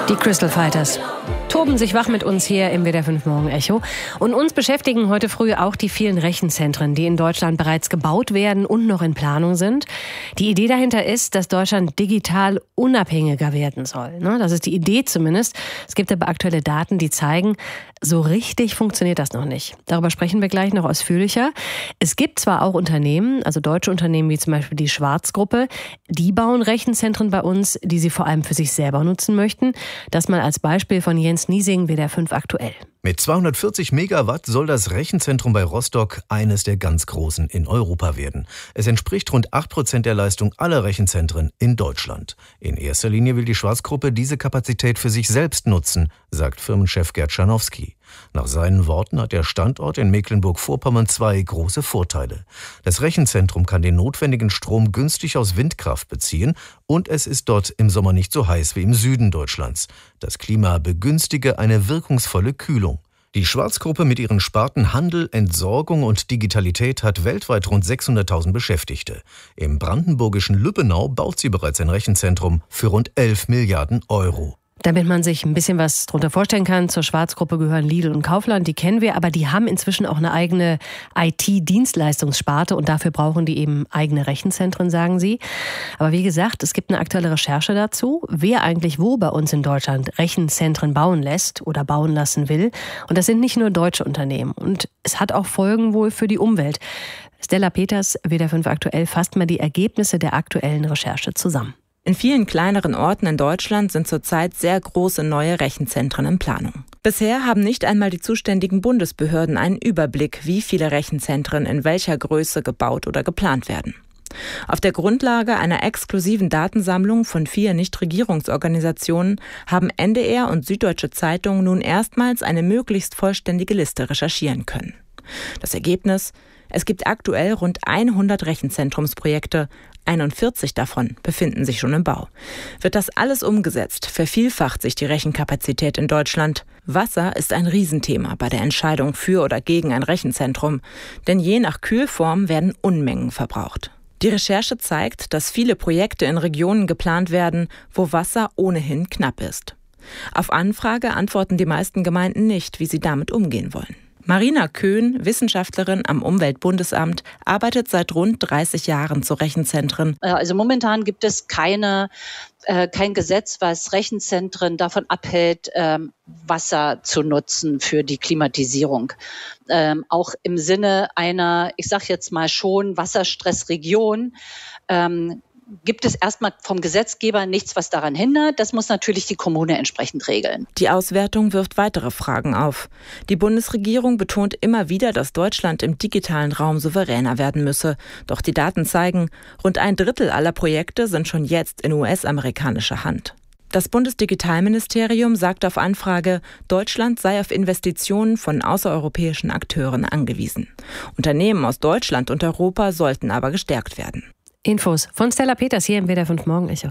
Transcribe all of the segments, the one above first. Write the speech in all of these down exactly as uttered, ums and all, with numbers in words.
Die Crystal Fighters toben sich wach mit uns hier im W D R fünf Morgen Echo. Und uns beschäftigen heute früh auch die vielen Rechenzentren, die in Deutschland bereits gebaut werden und noch in Planung sind. Die Idee dahinter ist, dass Deutschland digital unabhängiger werden soll. Das ist die Idee zumindest. Es gibt aber aktuelle Daten, die zeigen, so richtig funktioniert das noch nicht. Darüber sprechen wir gleich noch ausführlicher. Es gibt zwar auch Unternehmen, also deutsche Unternehmen wie zum Beispiel die Schwarz-Gruppe, die bauen Rechenzentren bei uns, die sie vor allem für sich selber nutzen möchten. Das mal als Beispiel von Jens Niesing, W D R fünf aktuell. Mit zweihundertvierzig Megawatt soll das Rechenzentrum bei Rostock eines der ganz großen in Europa werden. Es entspricht rund acht Prozent der Leistung aller Rechenzentren in Deutschland. In erster Linie will die Schwarz-Gruppe diese Kapazität für sich selbst nutzen, sagt Firmenchef Gerd Scharnowski. Nach seinen Worten hat der Standort in Mecklenburg-Vorpommern zwei große Vorteile. Das Rechenzentrum kann den notwendigen Strom günstig aus Windkraft beziehen und es ist dort im Sommer nicht so heiß wie im Süden Deutschlands. Das Klima begünstige eine wirkungsvolle Kühlung. Die Schwarz-Gruppe mit ihren Sparten Handel, Entsorgung und Digitalität hat weltweit rund sechshunderttausend Beschäftigte. Im brandenburgischen Lübbenau baut sie bereits ein Rechenzentrum für rund elf Milliarden Euro. Damit man sich ein bisschen was drunter vorstellen kann, zur Schwarz-Gruppe gehören Lidl und Kaufland, die kennen wir, aber die haben inzwischen auch eine eigene I T-Dienstleistungssparte und dafür brauchen die eben eigene Rechenzentren, sagen sie. Aber wie gesagt, es gibt eine aktuelle Recherche dazu, wer eigentlich wo bei uns in Deutschland Rechenzentren bauen lässt oder bauen lassen will. Und das sind nicht nur deutsche Unternehmen und es hat auch Folgen wohl für die Umwelt. Stella Peters, W D R fünf aktuell, fasst mal die Ergebnisse der aktuellen Recherche zusammen. In vielen kleineren Orten in Deutschland sind zurzeit sehr große neue Rechenzentren in Planung. Bisher haben nicht einmal die zuständigen Bundesbehörden einen Überblick, wie viele Rechenzentren in welcher Größe gebaut oder geplant werden. Auf der Grundlage einer exklusiven Datensammlung von vier Nichtregierungsorganisationen haben N D R und Süddeutsche Zeitung nun erstmals eine möglichst vollständige Liste recherchieren können. Das Ergebnis? Es gibt aktuell rund hundert Rechenzentrumsprojekte, einundvierzig davon befinden sich schon im Bau. Wird das alles umgesetzt, vervielfacht sich die Rechenkapazität in Deutschland. Wasser ist ein Riesenthema bei der Entscheidung für oder gegen ein Rechenzentrum, denn je nach Kühlform werden Unmengen verbraucht. Die Recherche zeigt, dass viele Projekte in Regionen geplant werden, wo Wasser ohnehin knapp ist. Auf Anfrage antworten die meisten Gemeinden nicht, wie sie damit umgehen wollen. Marina Köhn, Wissenschaftlerin am Umweltbundesamt, arbeitet seit rund dreißig Jahren zu Rechenzentren. Also momentan gibt es keine, äh, kein Gesetz, was Rechenzentren davon abhält, ähm, Wasser zu nutzen für die Klimatisierung. Ähm, auch im Sinne einer, ich sage jetzt mal schon, Wasserstressregion, ähm, gibt es erstmal vom Gesetzgeber nichts, was daran hindert. Das muss natürlich die Kommune entsprechend regeln. Die Auswertung wirft weitere Fragen auf. Die Bundesregierung betont immer wieder, dass Deutschland im digitalen Raum souveräner werden müsse. Doch die Daten zeigen, rund ein Drittel aller Projekte sind schon jetzt in U S-amerikanischer Hand. Das Bundesdigitalministerium sagt auf Anfrage, Deutschland sei auf Investitionen von außereuropäischen Akteuren angewiesen. Unternehmen aus Deutschland und Europa sollten aber gestärkt werden. Infos von Stella Peters hier im W D R fünf Morgen Echo.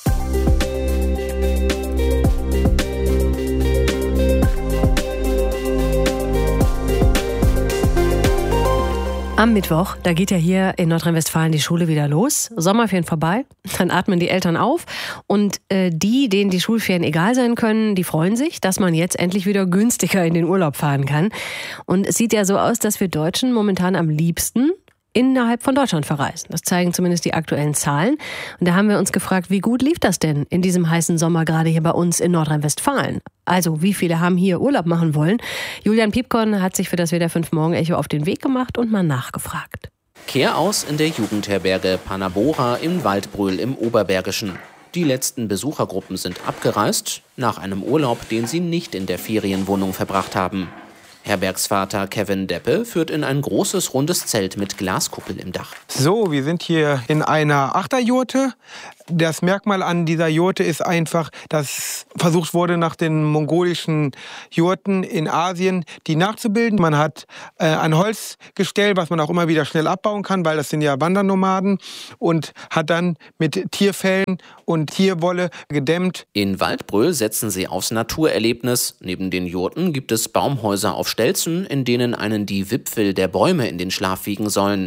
Am Mittwoch, da geht ja hier in Nordrhein-Westfalen die Schule wieder los. Sommerferien vorbei, dann atmen die Eltern auf und äh, die, denen die Schulferien egal sein können, die freuen sich, dass man jetzt endlich wieder günstiger in den Urlaub fahren kann. Und es sieht ja so aus, dass wir Deutschen momentan am liebsten innerhalb von Deutschland verreisen. Das zeigen zumindest die aktuellen Zahlen. Und da haben wir uns gefragt, wie gut lief das denn in diesem heißen Sommer gerade hier bei uns in Nordrhein-Westfalen? Also wie viele haben hier Urlaub machen wollen? Julian Piepkorn hat sich für das W D R fünf Morgen Echo auf den Weg gemacht und mal nachgefragt. Kehr aus in der Jugendherberge Panabora in Waldbröl im Oberbergischen. Die letzten Besuchergruppen sind abgereist, nach einem Urlaub, den sie nicht in der Ferienwohnung verbracht haben. Herbergsvater Kevin Deppe führt in ein großes, rundes Zelt mit Glaskuppel im Dach. So, wir sind hier in einer Achterjurte. Das Merkmal an dieser Jurte ist einfach, dass versucht wurde, nach den mongolischen Jurten in Asien die nachzubilden. Man hat äh, ein Holzgestell, was man auch immer wieder schnell abbauen kann, weil das sind ja Wandernomaden, und hat dann mit Tierfellen und Tierwolle gedämmt. In Waldbröl setzen sie aufs Naturerlebnis. Neben den Jurten gibt es Baumhäuser auf Stelzen, in denen einen die Wipfel der Bäume in den Schlaf wiegen sollen.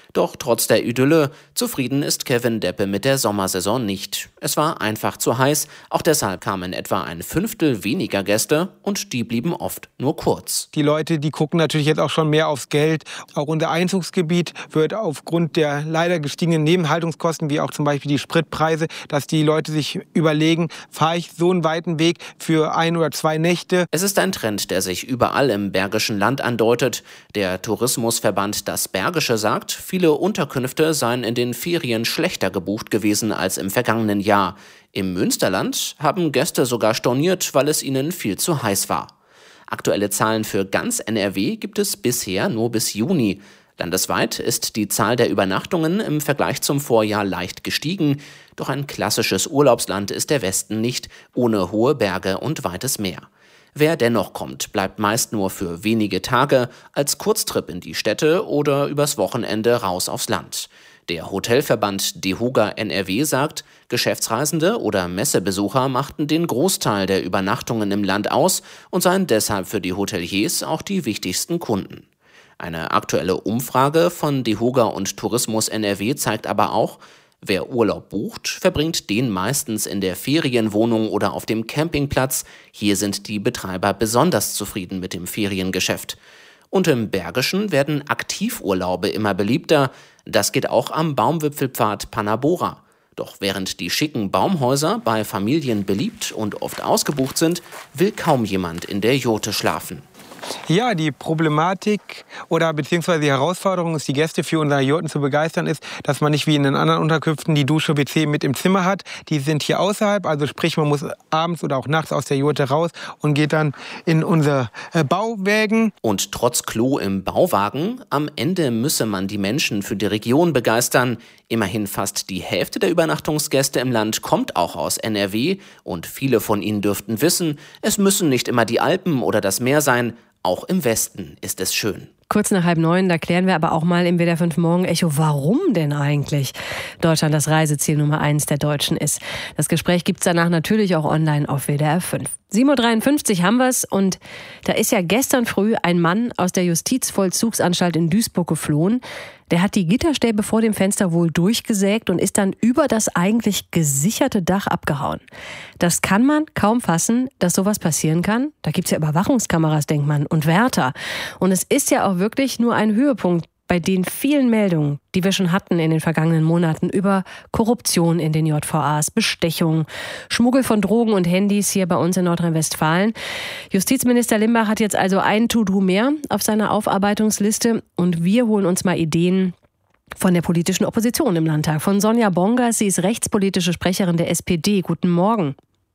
Doch trotz der Idylle, zufrieden ist Kevin Deppe mit der Sommersaison nicht. Es war einfach zu heiß, auch deshalb kamen etwa ein Fünftel weniger Gäste und die blieben oft nur kurz. Die Leute, die gucken natürlich jetzt auch schon mehr aufs Geld. Auch unser Einzugsgebiet wird aufgrund der leider gestiegenen Nebenhaltungskosten, wie auch zum Beispiel die Spritpreise, dass die Leute sich überlegen, fahre ich so einen weiten Weg für ein oder zwei Nächte. Es ist ein Trend, der sich überall im Bergischen Land andeutet. Der Tourismusverband Das Bergische sagt, viele Unterkünfte seien in den Ferien schlechter gebucht gewesen als im vergangenen Jahr. Im Münsterland haben Gäste sogar storniert, weil es ihnen viel zu heiß war. Aktuelle Zahlen für ganz N R W gibt es bisher nur bis Juni. Landesweit ist die Zahl der Übernachtungen im Vergleich zum Vorjahr leicht gestiegen. Doch ein klassisches Urlaubsland ist der Westen nicht, ohne hohe Berge und weites Meer. Wer dennoch kommt, bleibt meist nur für wenige Tage als Kurztrip in die Städte oder übers Wochenende raus aufs Land. Der Hotelverband DEHOGA N R W sagt, Geschäftsreisende oder Messebesucher machten den Großteil der Übernachtungen im Land aus und seien deshalb für die Hoteliers auch die wichtigsten Kunden. Eine aktuelle Umfrage von DEHOGA und Tourismus N R W zeigt aber auch, wer Urlaub bucht, verbringt den meistens in der Ferienwohnung oder auf dem Campingplatz. Hier sind die Betreiber besonders zufrieden mit dem Feriengeschäft. Und im Bergischen werden Aktivurlaube immer beliebter. Das geht auch am Baumwipfelpfad Panabora. Doch während die schicken Baumhäuser bei Familien beliebt und oft ausgebucht sind, will kaum jemand in der Jurte schlafen. Ja, die Problematik oder beziehungsweise die Herausforderung ist, die Gäste für unsere Jurten zu begeistern, ist, dass man nicht wie in den anderen Unterkünften die Dusche, W C mit im Zimmer hat. Die sind hier außerhalb, also sprich, man muss abends oder auch nachts aus der Jurte raus und geht dann in unser äh, Bauwägen. Und trotz Klo im Bauwagen, am Ende müsse man die Menschen für die Region begeistern. Immerhin fast die Hälfte der Übernachtungsgäste im Land kommt auch aus N R W und viele von ihnen dürften wissen, es müssen nicht immer die Alpen oder das Meer sein. Auch im Westen ist es schön. Kurz nach halb neun, da klären wir aber auch mal im W D R fünf Morgen Echo, warum denn eigentlich Deutschland das Reiseziel Nummer eins der Deutschen ist. Das Gespräch gibt's danach natürlich auch online auf W D R fünf. sieben Uhr dreiundfünfzig haben wir's und da ist ja gestern früh ein Mann aus der Justizvollzugsanstalt in Duisburg geflohen. Der hat die Gitterstäbe vor dem Fenster wohl durchgesägt und ist dann über das eigentlich gesicherte Dach abgehauen. Das kann man kaum fassen, dass sowas passieren kann. Da gibt's ja Überwachungskameras, denkt man, und Wärter. Und es ist ja auch wirklich nur ein Höhepunkt bei den vielen Meldungen, die wir schon hatten in den vergangenen Monaten über Korruption in den J V As, Bestechung, Schmuggel von Drogen und Handys hier bei uns in Nordrhein-Westfalen. Justizminister Limbach hat jetzt also ein To-Do mehr auf seiner Aufarbeitungsliste und wir holen uns mal Ideen von der politischen Opposition im Landtag. Von Sonja Bongers, sie ist rechtspolitische Sprecherin der S P D. Guten Morgen.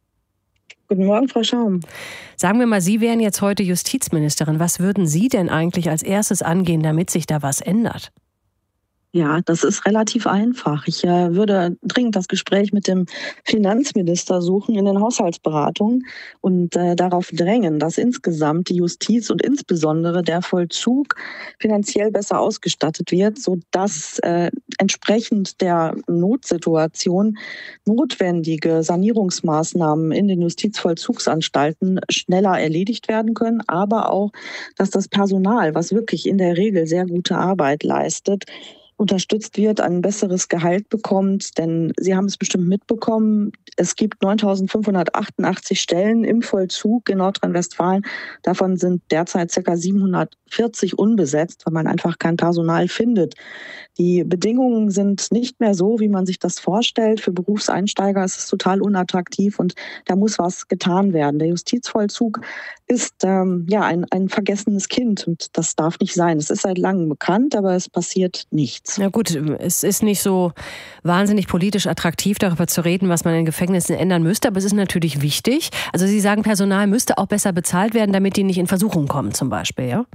Guten Morgen, Frau Schaum. Sagen wir mal, Sie wären jetzt heute Justizministerin. Was würden Sie denn eigentlich als erstes angehen, damit sich da was ändert? Ja, das ist relativ einfach. Ich äh, würde dringend das Gespräch mit dem Finanzminister suchen in den Haushaltsberatungen und äh, darauf drängen, dass insgesamt die Justiz und insbesondere der Vollzug finanziell besser ausgestattet wird, sodass äh, entsprechend der Notsituation notwendige Sanierungsmaßnahmen in den Justizvollzugsanstalten schneller erledigt werden können, aber auch, dass das Personal, was wirklich in der Regel sehr gute Arbeit leistet, unterstützt wird, ein besseres Gehalt bekommt, denn Sie haben es bestimmt mitbekommen, es gibt neuntausendfünfhundertachtundachtzig Stellen im Vollzug in Nordrhein-Westfalen. Davon sind derzeit ca. siebenhundertvierzig unbesetzt, weil man einfach kein Personal findet. Die Bedingungen sind nicht mehr so, wie man sich das vorstellt. Für Berufseinsteiger ist es total unattraktiv und da muss was getan werden. Der Justizvollzug ist ähm, ja ein, ein vergessenes Kind und das darf nicht sein. Es ist seit langem bekannt, aber es passiert nichts. Ja gut, es ist nicht so wahnsinnig politisch attraktiv, darüber zu reden, was man in Gefängnissen ändern müsste, aber es ist natürlich wichtig. Also Sie sagen, Personal müsste auch besser bezahlt werden, damit die nicht in Versuchung kommen zum Beispiel, ja?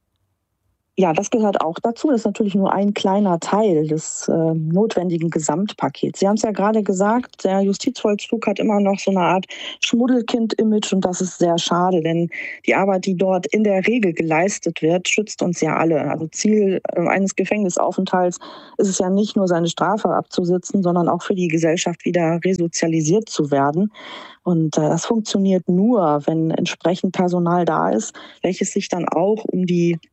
Ja, das gehört auch dazu. Das ist natürlich nur ein kleiner Teil des äh, notwendigen Gesamtpakets. Sie haben es ja gerade gesagt, der Justizvollzug hat immer noch so eine Art Schmuddelkind-Image und das ist sehr schade, denn die Arbeit, die dort in der Regel geleistet wird, schützt uns ja alle. Also Ziel äh, eines Gefängnisaufenthalts ist es ja nicht nur, seine Strafe abzusitzen, sondern auch für die Gesellschaft wieder resozialisiert zu werden. Und äh, das funktioniert nur, wenn entsprechend Personal da ist, welches sich dann auch um die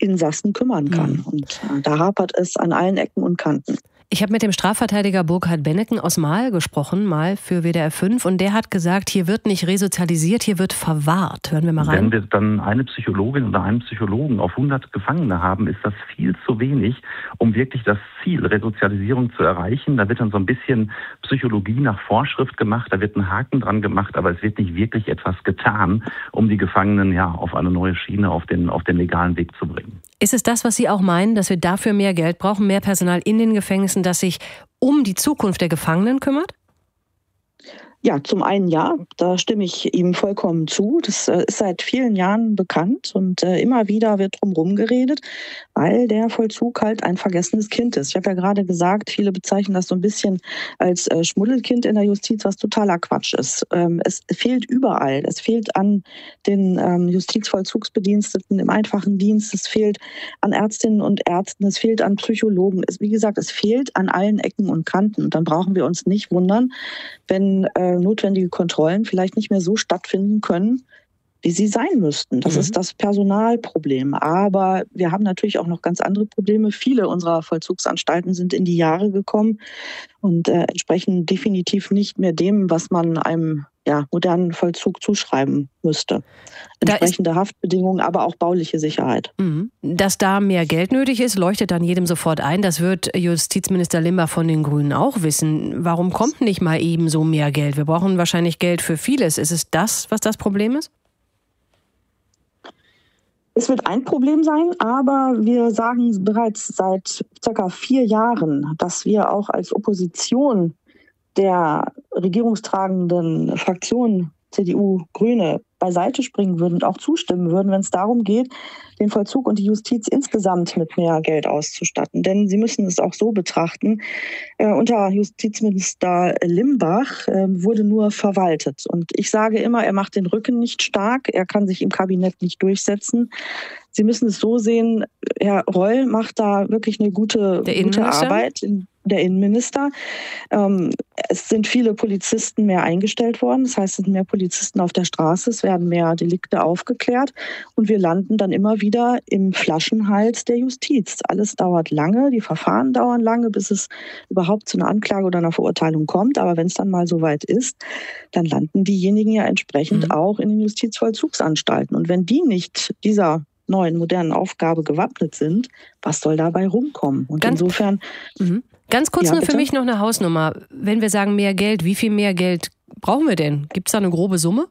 Insassen kümmern kann. Mhm. Und äh, da hapert es an allen Ecken und Kanten. Ich habe mit dem Strafverteidiger Burkhard Benneken aus Mahl gesprochen, mal für W D R fünf, und der hat gesagt, hier wird nicht resozialisiert, hier wird verwahrt. Hören wir mal rein. Wenn wir dann eine Psychologin oder einen Psychologen auf hundert Gefangene haben, ist das viel zu wenig, um wirklich das Ziel Resozialisierung zu erreichen. Da wird dann so ein bisschen Psychologie nach Vorschrift gemacht, da wird ein Haken dran gemacht, aber es wird nicht wirklich etwas getan, um die Gefangenen ja auf eine neue Schiene, auf den, auf den legalen Weg zu bringen. Ist es das, was Sie auch meinen, dass wir dafür mehr Geld brauchen, mehr Personal in den Gefängnissen, das sich um die Zukunft der Gefangenen kümmert? Ja, zum einen ja, da stimme ich ihm vollkommen zu. Das äh, ist seit vielen Jahren bekannt und äh, immer wieder wird drum geredet, weil der Vollzug halt ein vergessenes Kind ist. Ich habe ja gerade gesagt, viele bezeichnen das so ein bisschen als äh, Schmuddelkind in der Justiz, was totaler Quatsch ist. Ähm, es fehlt überall. Es fehlt an den ähm, Justizvollzugsbediensteten im einfachen Dienst. Es fehlt an Ärztinnen und Ärzten. Es fehlt an Psychologen. Es, wie gesagt, es fehlt an allen Ecken und Kanten. Und dann brauchen wir uns nicht wundern, wenn äh, notwendige Kontrollen vielleicht nicht mehr so stattfinden können, wie sie sein müssten. Das mhm. ist das Personalproblem. Aber wir haben natürlich auch noch ganz andere Probleme. Viele unserer Vollzugsanstalten sind in die Jahre gekommen und äh, entsprechen definitiv nicht mehr dem, was man einem ja, modernen Vollzug zuschreiben müsste. Entsprechende Haftbedingungen, aber auch bauliche Sicherheit. Dass da mehr Geld nötig ist, leuchtet dann jedem sofort ein. Das wird Justizminister Limmer von den Grünen auch wissen. Warum kommt nicht mal eben so mehr Geld? Wir brauchen wahrscheinlich Geld für vieles. Ist es das, was das Problem ist? Es wird ein Problem sein, aber wir sagen bereits seit circa vier Jahren, dass wir auch als Opposition der regierungstragenden Fraktion C D U, Grüne beiseite springen würden und auch zustimmen würden, wenn es darum geht, den Vollzug und die Justiz insgesamt mit mehr Geld auszustatten. Denn Sie müssen es auch so betrachten, äh, unter Justizminister Limbach äh, wurde nur verwaltet. Und ich sage immer, er macht den Rücken nicht stark, er kann sich im Kabinett nicht durchsetzen. Sie müssen es so sehen, Herr Reul macht da wirklich eine gute, gute Arbeit. Der Innenminister. Ähm, es sind viele Polizisten mehr eingestellt worden. Das heißt, es sind mehr Polizisten auf der Straße. Es werden mehr Delikte aufgeklärt. Und wir landen dann immer wieder im Flaschenhals der Justiz. Alles dauert lange. Die Verfahren dauern lange, bis es überhaupt zu einer Anklage oder einer Verurteilung kommt. Aber wenn es dann mal soweit ist, dann landen diejenigen ja entsprechend mhm. auch in den Justizvollzugsanstalten. Und wenn die nicht dieser neuen, modernen Aufgabe gewappnet sind, was soll dabei rumkommen? Und Ganz insofern... Mhm. Ganz kurz ja, nur bitte? für mich noch eine Hausnummer. Wenn wir sagen mehr Geld, wie viel mehr Geld brauchen wir denn? Gibt es da eine grobe Summe?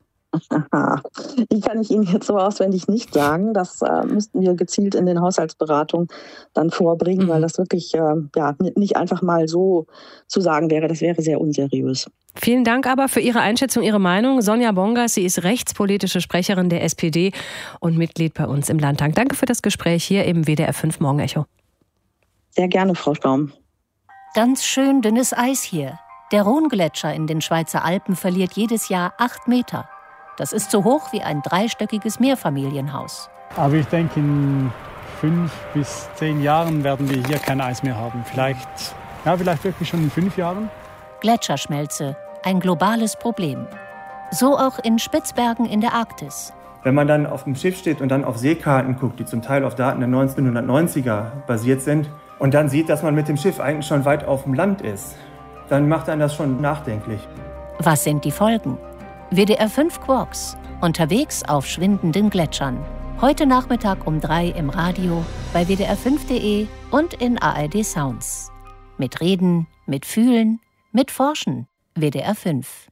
Die kann ich Ihnen jetzt so auswendig nicht sagen. Das äh, müssten wir gezielt in den Haushaltsberatungen dann vorbringen, mhm. weil das wirklich äh, ja, nicht einfach mal so zu sagen wäre. Das wäre sehr unseriös. Vielen Dank aber für Ihre Einschätzung, Ihre Meinung. Sonja Bongas, sie ist rechtspolitische Sprecherin der S P D und Mitglied bei uns im Landtag. Danke für das Gespräch hier im W D R fünf Morgenecho. Sehr gerne, Frau Staum. Ganz schön dünnes Eis hier. Der Rhongletscher in den Schweizer Alpen verliert jedes Jahr acht Meter. Das ist so hoch wie ein dreistöckiges Mehrfamilienhaus. Aber ich denke, in fünf bis zehn Jahren werden wir hier kein Eis mehr haben. Vielleicht, ja, vielleicht wirklich schon in fünf Jahren. Gletscherschmelze, ein globales Problem. So auch in Spitzbergen in der Arktis. Wenn man dann auf dem Schiff steht und dann auf Seekarten guckt, die zum Teil auf Daten der neunzehnhundertneunziger basiert sind, und dann sieht, dass man mit dem Schiff eigentlich schon weit auf dem Land ist, dann macht einen das schon nachdenklich. Was sind die Folgen? W D R fünf Quarks, unterwegs auf schwindenden Gletschern. Heute Nachmittag um drei im Radio, bei W D R fünf punkt de und in A R D Sounds. Mit Reden, mit Fühlen, mit Forschen. W D R fünf.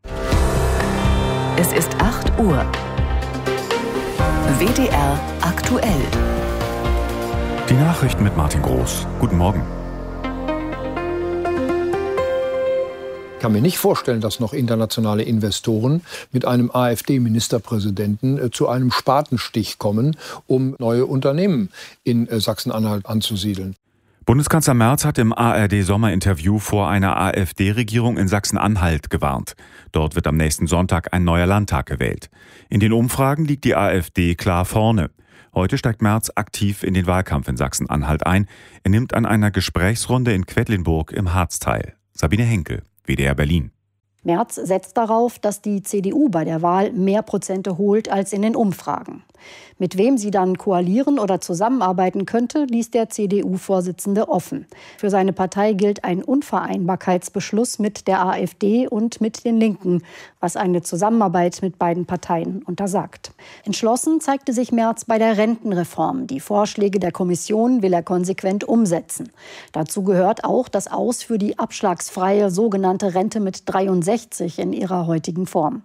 Es ist acht Uhr. W D R aktuell. Die Nachrichten mit Martin Groß. Guten Morgen. Ich kann mir nicht vorstellen, dass noch internationale Investoren mit einem AfD-Ministerpräsidenten zu einem Spatenstich kommen, um neue Unternehmen in Sachsen-Anhalt anzusiedeln. Bundeskanzler Merz hat im A R D-Sommerinterview vor einer AfD-Regierung in Sachsen-Anhalt gewarnt. Dort wird am nächsten Sonntag ein neuer Landtag gewählt. In den Umfragen liegt die AfD klar vorne. Heute steigt Merz aktiv in den Wahlkampf in Sachsen-Anhalt ein. Er nimmt an einer Gesprächsrunde in Quedlinburg im Harz teil. Sabine Henkel, W D R Berlin. Merz setzt darauf, dass die C D U bei der Wahl mehr Prozente holt als in den Umfragen. Mit wem sie dann koalieren oder zusammenarbeiten könnte, ließ der C D U-Vorsitzende offen. Für seine Partei gilt ein Unvereinbarkeitsbeschluss mit der AfD und mit den Linken, was eine Zusammenarbeit mit beiden Parteien untersagt. Entschlossen zeigte sich Merz bei der Rentenreform. Die Vorschläge der Kommission will er konsequent umsetzen. Dazu gehört auch das Aus für die abschlagsfreie sogenannte Rente mit dreiundsechzig in ihrer heutigen Form.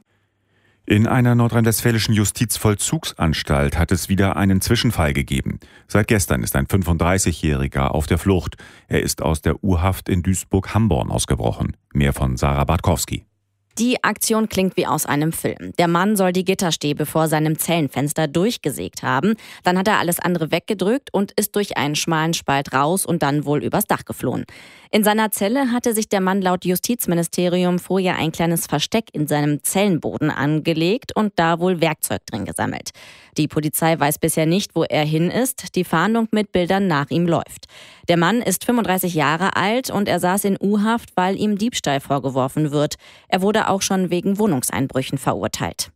In einer nordrhein-westfälischen Justizvollzugsanstalt hat es wieder einen Zwischenfall gegeben. Seit gestern ist ein fünfunddreißigjähriger auf der Flucht. Er ist aus der U-Haft in Duisburg-Hamborn ausgebrochen. Mehr von Sarah Bartkowski. Die Aktion klingt wie aus einem Film. Der Mann soll die Gitterstäbe vor seinem Zellenfenster durchgesägt haben. Dann hat er alles andere weggedrückt und ist durch einen schmalen Spalt raus und dann wohl übers Dach geflohen. In seiner Zelle hatte sich der Mann laut Justizministerium vorher ein kleines Versteck in seinem Zellenboden angelegt und da wohl Werkzeug drin gesammelt. Die Polizei weiß bisher nicht, wo er hin ist. Die Fahndung mit Bildern nach ihm läuft. Der Mann ist fünfunddreißig Jahre alt und er saß in U-Haft, weil ihm Diebstahl vorgeworfen wird. Er wurde auch schon wegen Wohnungseinbrüchen verurteilt.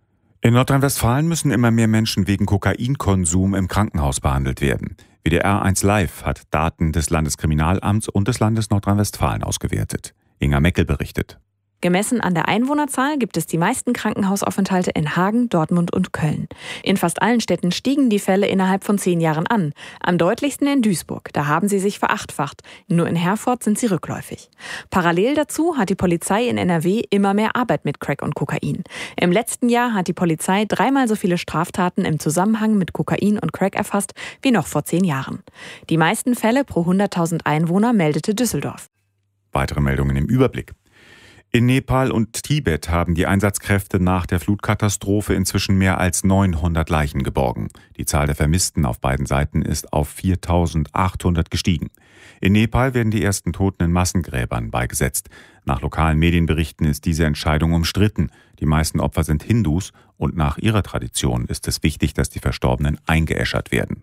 In Nordrhein-Westfalen müssen immer mehr Menschen wegen Kokainkonsum im Krankenhaus behandelt werden. W D R eins Live hat Daten des Landeskriminalamts und des Landes Nordrhein-Westfalen ausgewertet. Inga Meckel berichtet. Gemessen an der Einwohnerzahl gibt es die meisten Krankenhausaufenthalte in Hagen, Dortmund und Köln. In fast allen Städten stiegen die Fälle innerhalb von zehn Jahren an. Am deutlichsten in Duisburg, da haben sie sich verachtfacht. Nur in Herford sind sie rückläufig. Parallel dazu hat die Polizei in N R W immer mehr Arbeit mit Crack und Kokain. Im letzten Jahr hat die Polizei dreimal so viele Straftaten im Zusammenhang mit Kokain und Crack erfasst wie noch vor zehn Jahren. Die meisten Fälle pro hunderttausend Einwohner meldete Düsseldorf. Weitere Meldungen im Überblick. In Nepal und Tibet haben die Einsatzkräfte nach der Flutkatastrophe inzwischen mehr als neunhundert Leichen geborgen. Die Zahl der Vermissten auf beiden Seiten ist auf viertausendachthundert gestiegen. In Nepal werden die ersten Toten in Massengräbern beigesetzt. Nach lokalen Medienberichten ist diese Entscheidung umstritten. Die meisten Opfer sind Hindus und nach ihrer Tradition ist es wichtig, dass die Verstorbenen eingeäschert werden.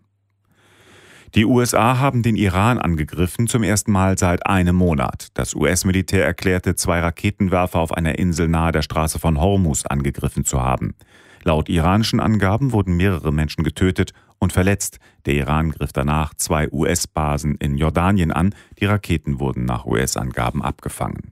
Die U S A haben den Iran angegriffen, zum ersten Mal seit einem Monat. Das U S-Militär erklärte, zwei Raketenwerfer auf einer Insel nahe der Straße von Hormuz angegriffen zu haben. Laut iranischen Angaben wurden mehrere Menschen getötet und verletzt. Der Iran griff danach zwei U S-Basen in Jordanien an. Die Raketen wurden nach U S-Angaben abgefangen.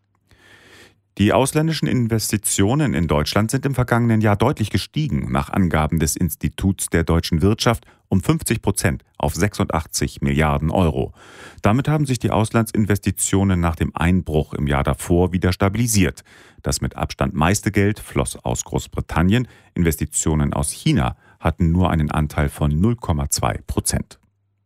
Die ausländischen Investitionen in Deutschland sind im vergangenen Jahr deutlich gestiegen, nach Angaben des Instituts der deutschen Wirtschaft um fünfzig Prozent auf sechsundachtzig Milliarden Euro. Damit haben sich die Auslandsinvestitionen nach dem Einbruch im Jahr davor wieder stabilisiert. Das mit Abstand meiste Geld floss aus Großbritannien. Investitionen aus China hatten nur einen Anteil von null Komma zwei Prozent.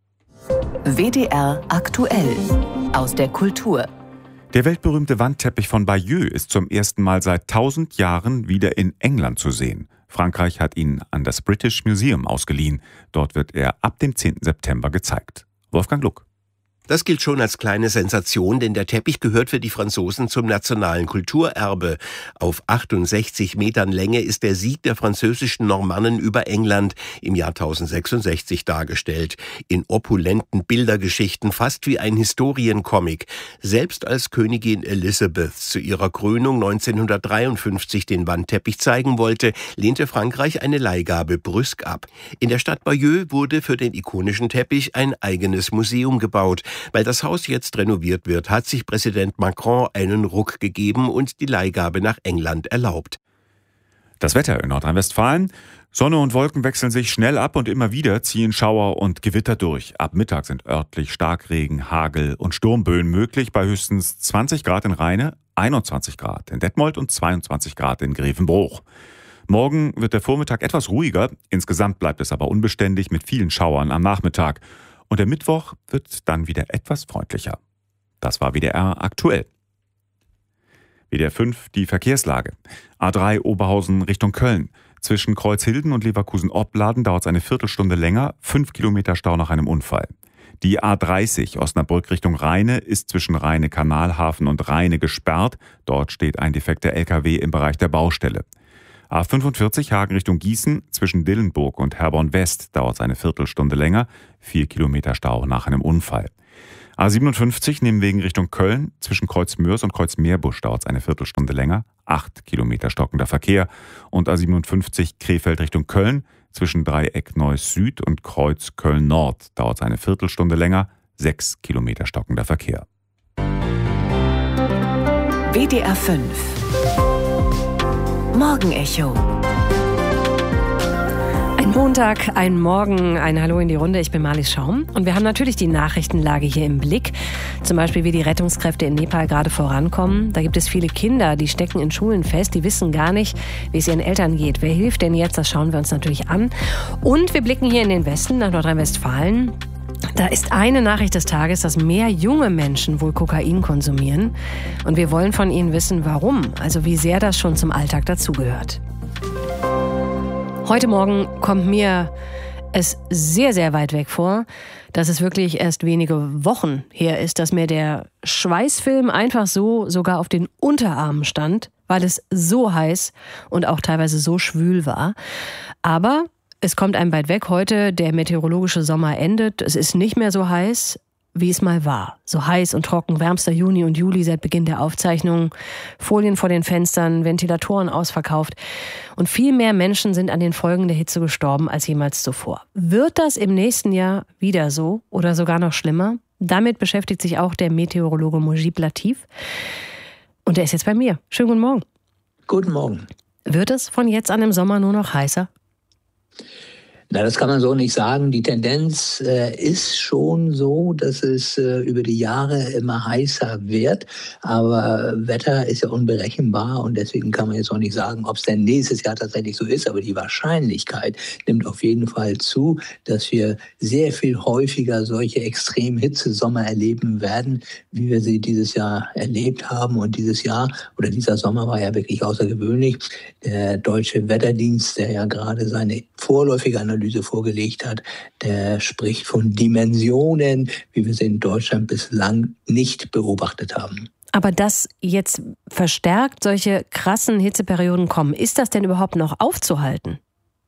W D R aktuell aus der Kultur. Der weltberühmte Wandteppich von Bayeux ist zum ersten Mal seit tausend Jahren wieder in England zu sehen. Frankreich hat ihn an das British Museum ausgeliehen. Dort wird er ab dem zehnten September gezeigt. Wolfgang Luck. Das gilt schon als kleine Sensation, denn der Teppich gehört für die Franzosen zum nationalen Kulturerbe. Auf achtundsechzig Metern Länge ist der Sieg der französischen Normannen über England im Jahr tausendsechsundsechzig dargestellt. In opulenten Bildergeschichten, fast wie ein Historiencomic. Selbst als Königin Elisabeth zu ihrer Krönung neunzehnhundertdreiundfünfzig den Wandteppich zeigen wollte, lehnte Frankreich eine Leihgabe brüsk ab. In der Stadt Bayeux wurde für den ikonischen Teppich ein eigenes Museum gebaut. Weil das Haus jetzt renoviert wird, hat sich Präsident Macron einen Ruck gegeben und die Leihgabe nach England erlaubt. Das Wetter in Nordrhein-Westfalen. Sonne und Wolken wechseln sich schnell ab und immer wieder ziehen Schauer und Gewitter durch. Ab Mittag sind örtlich Starkregen, Hagel und Sturmböen möglich bei höchstens zwanzig Grad in Rheine, einundzwanzig Grad in Detmold und zweiundzwanzig Grad in Grevenbruch. Morgen wird der Vormittag etwas ruhiger. Insgesamt bleibt es aber unbeständig mit vielen Schauern am Nachmittag. Und der Mittwoch wird dann wieder etwas freundlicher. Das war W D R aktuell. W D R fünf, die Verkehrslage. A drei Oberhausen Richtung Köln. Zwischen Kreuzhilden und Leverkusen-Opladen dauert es eine Viertelstunde länger. Fünf Kilometer Stau nach einem Unfall. Die A dreißig Osnabrück Richtung Rheine ist zwischen Rheine-Kanalhafen und Rheine gesperrt. Dort steht ein defekter L K W im Bereich der Baustelle. A fünfundvierzig Hagen Richtung Gießen, zwischen Dillenburg und Herborn West dauert es eine Viertelstunde länger, vier Kilometer Stau nach einem Unfall. A siebenundfünfzig Nimwegen Richtung Köln. Zwischen Kreuz-Mörs und Kreuz-Meerbusch dauert es eine Viertelstunde länger. Acht Kilometer stockender Verkehr. Und A siebenundfünfzig Krefeld Richtung Köln. Zwischen Dreieck Neuss Süd und Kreuz Köln Nord dauert es eine Viertelstunde länger. Sechs Kilometer stockender Verkehr. W D R fünf Morgenecho. Ein Montag, ein Morgen, ein Hallo in die Runde. Ich bin Marlies Schaum und wir haben natürlich die Nachrichtenlage hier im Blick. Zum Beispiel, wie die Rettungskräfte in Nepal gerade vorankommen. Da gibt es viele Kinder, die stecken in Schulen fest, die wissen gar nicht, wie es ihren Eltern geht. Wer hilft denn jetzt? Das schauen wir uns natürlich an. Und wir blicken hier in den Westen, nach Nordrhein-Westfalen. Da ist eine Nachricht des Tages, dass mehr junge Menschen wohl Kokain konsumieren. Und wir wollen von Ihnen wissen, warum. Also wie sehr das schon zum Alltag dazugehört. Heute Morgen kommt mir es sehr, sehr weit weg vor, dass es wirklich erst wenige Wochen her ist, dass mir der Schweißfilm einfach so sogar auf den Unterarmen stand, weil es so heiß und auch teilweise so schwül war. Aber es kommt einem weit weg heute, der meteorologische Sommer endet. Es ist nicht mehr so heiß, wie es mal war. So heiß und trocken, wärmster Juni und Juli seit Beginn der Aufzeichnung. Folien vor den Fenstern, Ventilatoren ausverkauft. Und viel mehr Menschen sind an den Folgen der Hitze gestorben als jemals zuvor. Wird das im nächsten Jahr wieder so oder sogar noch schlimmer? Damit beschäftigt sich auch der Meteorologe Mujib Latif. Und der ist jetzt bei mir. Schönen guten Morgen. Guten Morgen. Wird es von jetzt an im Sommer nur noch heißer? Na, das kann man so nicht sagen. Die Tendenz äh, ist schon so, dass es äh, über die Jahre immer heißer wird. Aber äh, Wetter ist ja unberechenbar und deswegen kann man jetzt auch nicht sagen, ob es denn nächstes Jahr tatsächlich so ist. Aber die Wahrscheinlichkeit nimmt auf jeden Fall zu, dass wir sehr viel häufiger solche extrem Hitzesommer erleben werden, wie wir sie dieses Jahr erlebt haben. Und dieses Jahr oder dieser Sommer war ja wirklich außergewöhnlich. Der Deutsche Wetterdienst, der ja gerade seine vorläufige Analyse vorgelegt hat, der spricht von Dimensionen, wie wir sie in Deutschland bislang nicht beobachtet haben. Aber dass jetzt verstärkt solche krassen Hitzeperioden kommen, ist das denn überhaupt noch aufzuhalten?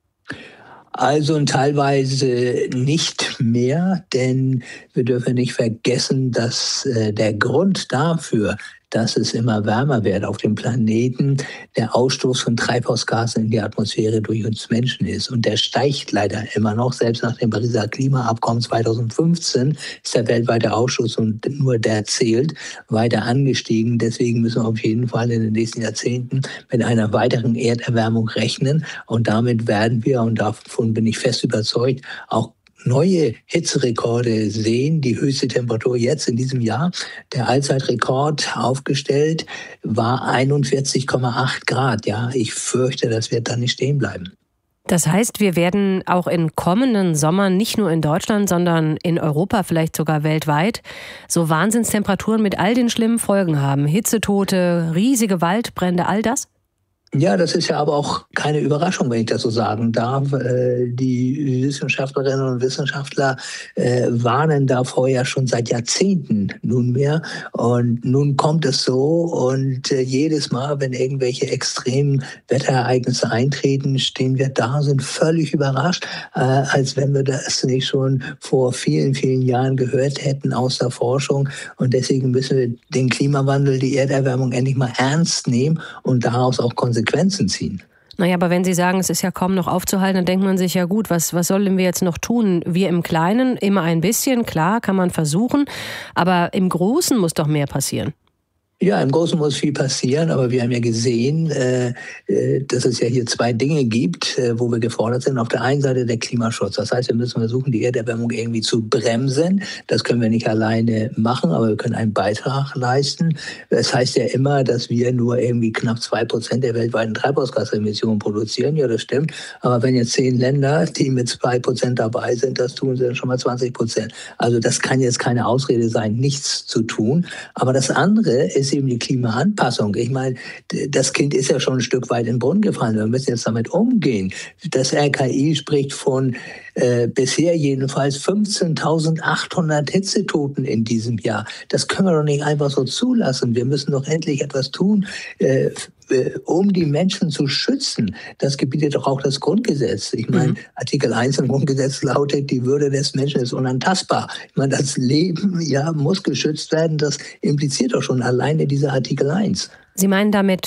Also teilweise nicht mehr, denn wir dürfen nicht vergessen, dass äh, der Grund dafür, dass es immer wärmer wird auf dem Planeten, der Ausstoß von Treibhausgasen in die Atmosphäre durch uns Menschen ist. Und der steigt leider immer noch. Selbst nach dem Pariser Klimaabkommen zweitausendfünfzehn ist der weltweite Ausstoß, und nur der zählt, weiter angestiegen. Deswegen müssen wir auf jeden Fall in den nächsten Jahrzehnten mit einer weiteren Erderwärmung rechnen. Und damit werden wir, und davon bin ich fest überzeugt, auch neue Hitzerekorde sehen. Die höchste Temperatur jetzt in diesem Jahr, der Allzeitrekord aufgestellt, war einundvierzig Komma acht Grad. Ja, ich fürchte, das wird dann nicht stehen bleiben. Das heißt, wir werden auch in kommenden Sommern nicht nur in Deutschland, sondern in Europa, vielleicht sogar weltweit, so Wahnsinnstemperaturen mit all den schlimmen Folgen haben. Hitzetote, riesige Waldbrände, all das? Ja, das ist ja aber auch keine Überraschung, wenn ich das so sagen darf. Die Wissenschaftlerinnen und Wissenschaftler warnen davor ja schon seit Jahrzehnten nunmehr. Und nun kommt es so, und jedes Mal, wenn irgendwelche extremen Wetterereignisse eintreten, stehen wir da, sind völlig überrascht, als wenn wir das nicht schon vor vielen, vielen Jahren gehört hätten aus der Forschung. Und deswegen müssen wir den Klimawandel, die Erderwärmung endlich mal ernst nehmen und daraus auch Konsequenzen Konsequenzen ziehen. Naja, aber wenn Sie sagen, es ist ja kaum noch aufzuhalten, dann denkt man sich ja gut, was, was sollen wir jetzt noch tun? Wir im Kleinen, immer ein bisschen, klar, kann man versuchen, aber im Großen muss doch mehr passieren. Ja, im Großen muss viel passieren, aber wir haben ja gesehen, äh, dass es ja hier zwei Dinge gibt, äh, wo wir gefordert sind. Auf der einen Seite der Klimaschutz. Das heißt, wir müssen versuchen, die Erderwärmung irgendwie zu bremsen. Das können wir nicht alleine machen, aber wir können einen Beitrag leisten. Das heißt ja immer, dass wir nur irgendwie knapp zwei Prozent der weltweiten Treibhausgasemissionen produzieren. Ja, das stimmt. Aber wenn jetzt zehn Länder, die mit zwei Prozent dabei sind, das tun sie dann schon mal zwanzig Prozent. Also das kann jetzt keine Ausrede sein, nichts zu tun. Aber das andere ist eben die Klimaanpassung. Ich meine, das Kind ist ja schon ein Stück weit in den Brunnen gefallen. Wir müssen jetzt damit umgehen. Das R K I spricht von äh, bisher jedenfalls fünfzehntausendachthundert Hitzetoten in diesem Jahr. Das können wir doch nicht einfach so zulassen. Wir müssen doch endlich etwas tun, äh, um die Menschen zu schützen. Das gebietet doch auch das Grundgesetz. Ich meine, mhm. Artikel eins im Grundgesetz lautet, die Würde des Menschen ist unantastbar. Ich meine, das Leben ja muss geschützt werden. Das impliziert doch schon alleine dieser Artikel eins. Sie meinen damit